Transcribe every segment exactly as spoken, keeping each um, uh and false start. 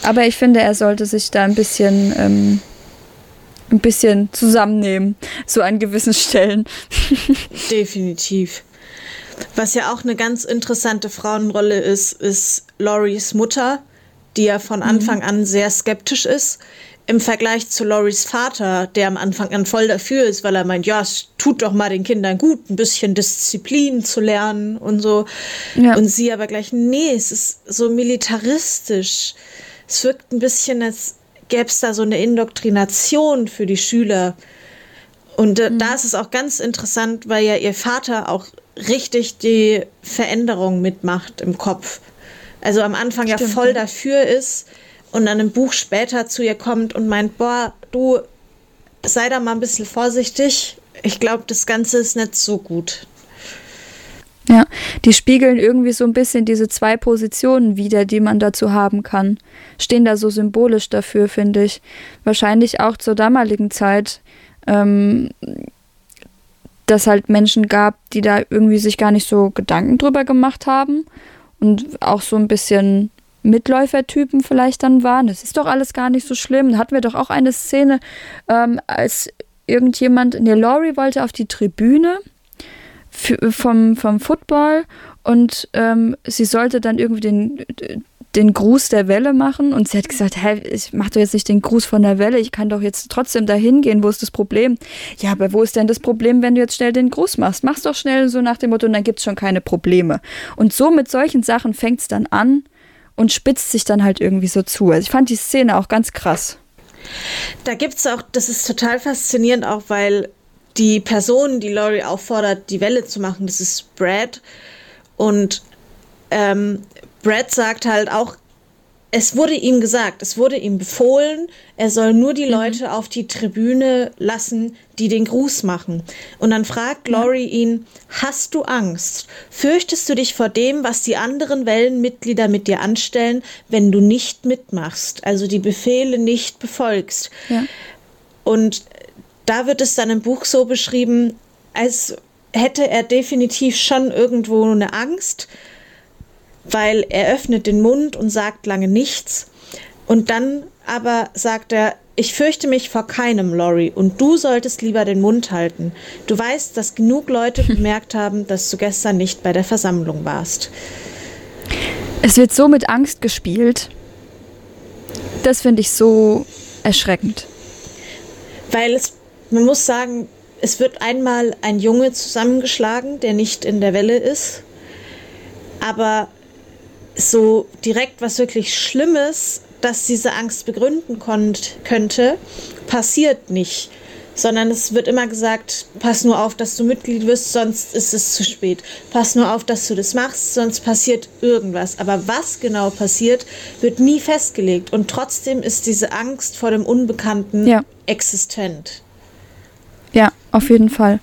Aber ich finde, er sollte sich da ein bisschen, ähm, ein bisschen zusammennehmen, so an gewissen Stellen. Definitiv. Was ja auch eine ganz interessante Frauenrolle ist, ist Laurys Mutter, die ja von Anfang mhm. an sehr skeptisch ist. Im Vergleich zu Laurys Vater, der am Anfang an voll dafür ist, weil er meint, ja, es tut doch mal den Kindern gut, ein bisschen Disziplin zu lernen und so. Ja. Und sie aber gleich, nee, es ist so militaristisch. Es wirkt ein bisschen, als gäbe es da so eine Indoktrination für die Schüler. Und äh, mhm. da ist es auch ganz interessant, weil ja ihr Vater auch richtig die Veränderung mitmacht im Kopf. Also am Anfang Stimmt, ja voll ja. dafür ist und dann im Buch später zu ihr kommt und meint, boah, du, sei da mal ein bisschen vorsichtig. Ich glaube, das Ganze ist nicht so gut. Ja, die spiegeln irgendwie so ein bisschen diese zwei Positionen wider, die man dazu haben kann. Stehen da so symbolisch dafür, finde ich. Wahrscheinlich auch zur damaligen Zeit, ähm, dass halt Menschen gab, die da irgendwie sich gar nicht so Gedanken drüber gemacht haben und auch so ein bisschen Mitläufertypen vielleicht dann waren. Das ist doch alles gar nicht so schlimm. Da hatten wir doch auch eine Szene, ähm, als irgendjemand, ne, Laurie wollte auf die Tribüne für, vom, vom Football und ähm, sie sollte dann irgendwie den, den Gruß der Welle machen und sie hat gesagt, hä, ich mach doch jetzt nicht den Gruß von der Welle, ich kann doch jetzt trotzdem dahin gehen, wo ist das Problem? Ja, aber wo ist denn das Problem, wenn du jetzt schnell den Gruß machst? Mach's doch schnell so nach dem Motto und dann gibt's schon keine Probleme. Und so mit solchen Sachen fängt's dann an und spitzt sich dann halt irgendwie so zu. Also ich fand die Szene auch ganz krass. Da gibt's auch, das ist total faszinierend auch, weil die Person, die Laurie auffordert, die Welle zu machen, das ist Brad. Und ähm, Brad sagt halt auch, es wurde ihm gesagt, es wurde ihm befohlen, er soll nur die mhm. Leute auf die Tribüne lassen, die den Gruß machen. Und dann fragt Laurie ja. ihn, hast du Angst? Fürchtest du dich vor dem, was die anderen Wellenmitglieder mit dir anstellen, wenn du nicht mitmachst, also die Befehle nicht befolgst? Ja. Und da wird es dann im Buch so beschrieben, als hätte er definitiv schon irgendwo eine Angst, weil er öffnet den Mund und sagt lange nichts. Und dann aber sagt er, ich fürchte mich vor keinem, Laurie, und du solltest lieber den Mund halten. Du weißt, dass genug Leute bemerkt haben, dass du gestern nicht bei der Versammlung warst. Es wird so mit Angst gespielt. Das finde ich so erschreckend. Weil es, man muss sagen, es wird einmal ein Junge zusammengeschlagen, der nicht in der Welle ist. Aber so direkt was wirklich Schlimmes, das diese Angst begründen konnt, könnte, passiert nicht. Sondern es wird immer gesagt, pass nur auf, dass du Mitglied wirst, sonst ist es zu spät. Pass nur auf, dass du das machst, sonst passiert irgendwas. Aber was genau passiert, wird nie festgelegt. Und trotzdem ist diese Angst vor dem Unbekannten ja. existent. Ja, auf jeden Fall.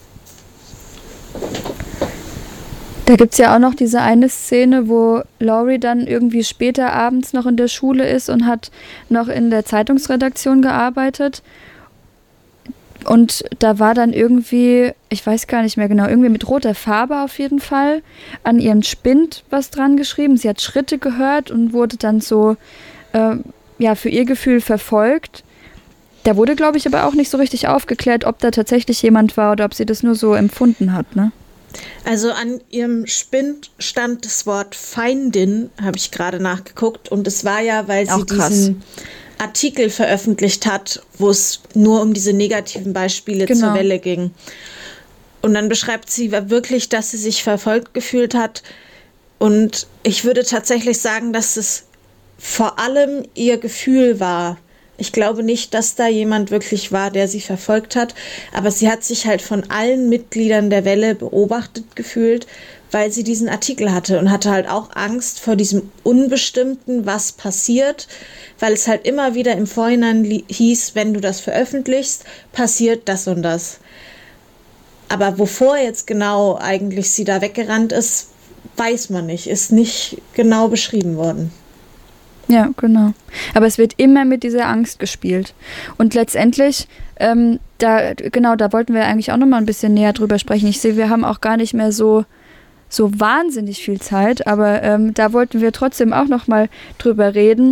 Da gibt es ja auch noch diese eine Szene, wo Laurie dann irgendwie später abends noch in der Schule ist und hat noch in der Zeitungsredaktion gearbeitet. Und da war dann irgendwie, ich weiß gar nicht mehr genau, irgendwie mit roter Farbe auf jeden Fall an ihren Spind was dran geschrieben. Sie hat Schritte gehört und wurde dann so, äh, ja, für ihr Gefühl verfolgt. Da wurde, glaube ich, aber auch nicht so richtig aufgeklärt, ob da tatsächlich jemand war oder ob sie das nur so empfunden hat, ne? Also an ihrem Spind stand das Wort Feindin, habe ich gerade nachgeguckt. Und es war ja, weil sie diesen Artikel veröffentlicht hat, wo es nur um diese negativen Beispiele genau. zur Welle ging. Und dann beschreibt sie wirklich, dass sie sich verfolgt gefühlt hat. Und ich würde tatsächlich sagen, dass es vor allem ihr Gefühl war. Ich glaube nicht, dass da jemand wirklich war, der sie verfolgt hat, aber sie hat sich halt von allen Mitgliedern der Welle beobachtet gefühlt, weil sie diesen Artikel hatte und hatte halt auch Angst vor diesem Unbestimmten, was passiert, weil es halt immer wieder im Vorhinein li- hieß, wenn du das veröffentlichst, passiert das und das. Aber wovor jetzt genau eigentlich sie da weggerannt ist, weiß man nicht, ist nicht genau beschrieben worden. Ja, genau. Aber es wird immer mit dieser Angst gespielt. Und letztendlich, ähm, da, genau, da wollten wir eigentlich auch noch mal ein bisschen näher drüber sprechen. Ich sehe, wir haben auch gar nicht mehr so, so wahnsinnig viel Zeit, aber ähm, da wollten wir trotzdem auch noch mal drüber reden.